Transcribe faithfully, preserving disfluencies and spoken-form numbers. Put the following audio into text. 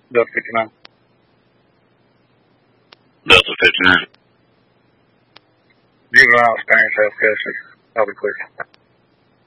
Delta fifty-nine. Delta fifty-nine. Juvenile Spanish Health Cases. I'll be clear.